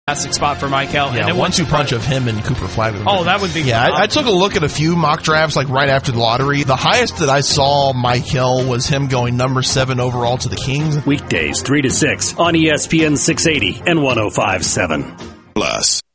fantastic spot for Michael. Yeah, and 1-2 punch of him and Cooper Flagg. Oh, that would be Yeah, I took a look at a few mock drafts like right after the lottery. The highest that I saw Michael was him going number 7 overall to the Kings. Weekdays 3 to 6 on ESPN 680 and 105.7. Plus.